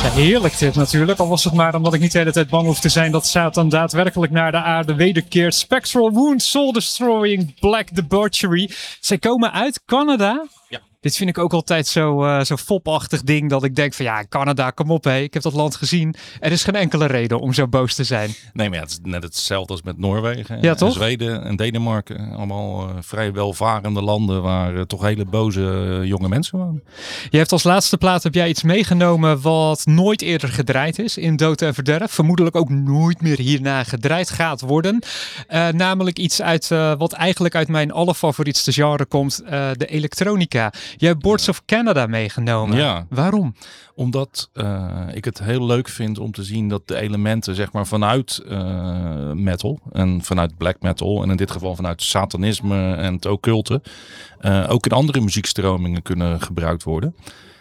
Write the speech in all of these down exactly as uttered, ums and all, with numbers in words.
Heerlijk dit natuurlijk, al was het maar omdat ik niet de hele tijd bang hoef te zijn dat Satan daadwerkelijk naar de aarde wederkeert. Spectral Wound, Soul Destroying, Black Debauchery. Zij komen uit Canada. Ja. Dit vind ik ook altijd zo, uh, zo fopachtig ding dat ik denk van ja, Canada, kom op hé. Ik heb dat land gezien. Er is geen enkele reden om zo boos te zijn. Nee, maar ja, het is net hetzelfde als met Noorwegen ja, en toch? Zweden en Denemarken. Allemaal uh, vrij welvarende landen waar uh, toch hele boze uh, jonge mensen wonen. Je hebt als laatste plaat heb jij iets meegenomen wat nooit eerder gedraaid is in Dood en Verderf. Vermoedelijk ook nooit meer hierna gedraaid gaat worden. Uh, namelijk iets uit uh, wat eigenlijk uit mijn allerfavorietste genre komt, uh, de elektronica. Je hebt Boards of Canada meegenomen. Ja. Waarom? Omdat uh, ik het heel leuk vind om te zien dat de elementen zeg maar vanuit uh, metal en vanuit black metal en in dit geval vanuit satanisme en het occulte uh, ook in andere muziekstromingen kunnen gebruikt worden.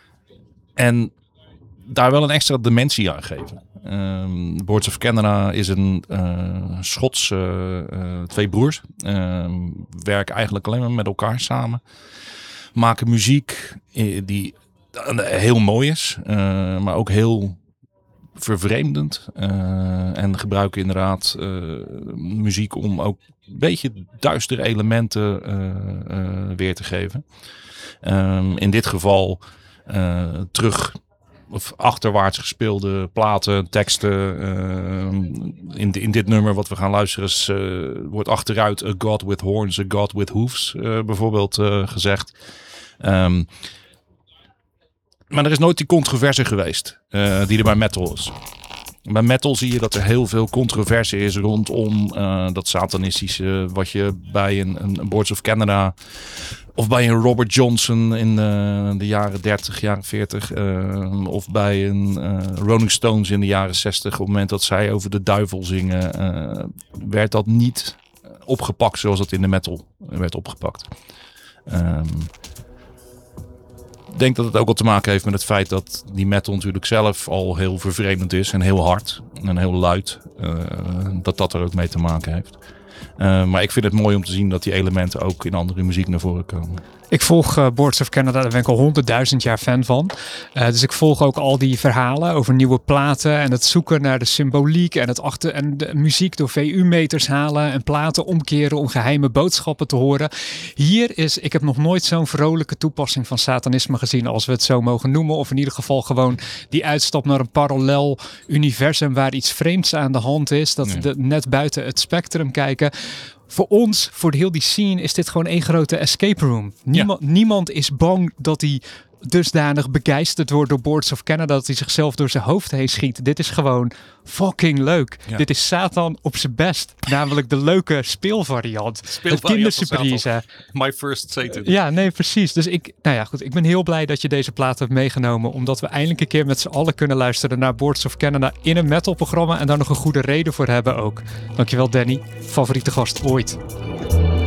En daar wel een extra dimensie aan geven. Um, Boards of Canada is een uh, Schots uh, uh, twee broers. Uh, werken eigenlijk alleen maar met elkaar samen. Maken muziek die heel mooi is, uh, maar ook heel vervreemdend. Uh, en gebruiken inderdaad uh, muziek om ook een beetje duistere elementen uh, uh, weer te geven. Um, in dit geval uh, terug of achterwaarts gespeelde platen, teksten. Uh, in, in dit nummer wat we gaan luisteren is, uh, wordt achteruit A God with Horns, A God with Hoofs uh, bijvoorbeeld uh, gezegd. Um, maar er is nooit die controverse geweest uh, die er bij metal is. Bij metal zie je dat er heel veel controverse is rondom uh, dat satanistische wat je bij een, een Boards of Canada of bij een Robert Johnson in uh, de jaren dertig, jaren veertig uh, of bij een uh, Rolling Stones in de jaren zestig. Op het moment dat zij over de duivel zingen uh, werd dat niet opgepakt zoals dat in de metal werd opgepakt. Um, Ik denk dat het ook wel te maken heeft met het feit dat die metal natuurlijk zelf al heel vervreemdend is en heel hard en heel luid. Uh, dat dat er ook mee te maken heeft. Uh, maar ik vind het mooi om te zien dat die elementen ook in andere muziek naar voren komen. Ik volg uh, Boards of Canada, daar ben ik al honderdduizend jaar fan van. Uh, dus ik volg ook al die verhalen over nieuwe platen en het zoeken naar de symboliek en het achter en de muziek door V U-meters halen en platen omkeren om geheime boodschappen te horen. Hier is, ik heb nog nooit zo'n vrolijke toepassing van satanisme gezien als we het zo mogen noemen. Of in ieder geval gewoon die uitstap naar een parallel universum waar iets vreemds aan de hand is. Dat Ja. de, net buiten het spectrum kijken. Voor ons, voor de heel die scene, is dit gewoon één grote escape room. Niemand, ja. niemand is bang dat hij dusdanig begeisterd wordt door Boards of Canada dat hij zichzelf door zijn hoofd heen schiet. Dit is gewoon fucking leuk. Ja. Dit is Satan op zijn best. Namelijk de leuke speelvariant. Speelvariant het kindersurprise. My first Satan. Ja, nee, precies. Dus ik, nou ja, goed. Ik ben heel blij dat je deze plaat hebt meegenomen. Omdat we eindelijk een keer met z'n allen kunnen luisteren naar Boards of Canada in een metalprogramma. En daar nog een goede reden voor hebben ook. Dankjewel, Danny. Favoriete gast ooit.